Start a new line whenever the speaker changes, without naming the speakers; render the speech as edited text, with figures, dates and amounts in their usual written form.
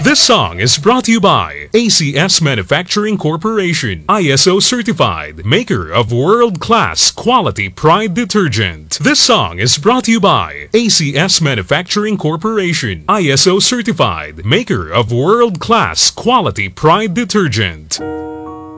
This song is brought to you by ACS Manufacturing Corporation, ISO certified, maker of world-class quality Pride detergent. This song is brought to you by ACS Manufacturing Corporation, ISO certified, maker of world-class quality Pride detergent.